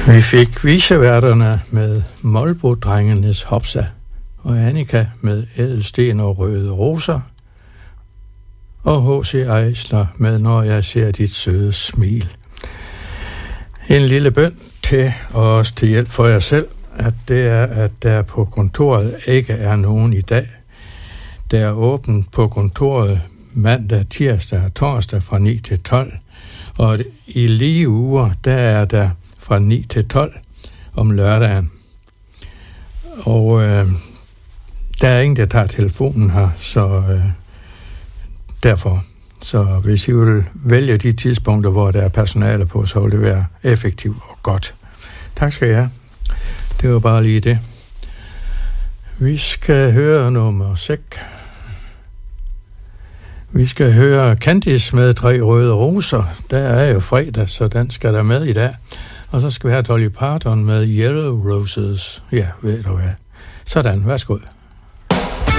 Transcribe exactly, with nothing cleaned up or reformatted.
Vi fik viceværterne med Molbo-drengenes Hopsa, og Annika med Ædelsten og Røde Roser, og H C Eisler med Når jeg ser dit søde smil. En lille bøn til, og også til hjælp for jer selv, at det er, at der på kontoret ikke er nogen i dag. Der er åbent på kontoret mandag, tirsdag og torsdag fra ni til tolv, og i lige uger, der er der fra ni til tolv om lørdagen. Og øh, der er ingen, der tager telefonen her, så øh, derfor. Så hvis I vil vælge de tidspunkter, hvor der er personale på, så vil det være effektivt og godt. Tak skal I have. Det var bare lige det. Vi skal høre nummer seks. Vi skal høre Candice med Tre Røde Roser. Der er jo fredag, så den skal der med i dag. Og så skal vi have Dolly Parton med Yellow Roses. Ja, ved du hvad. Sådan, værsgo.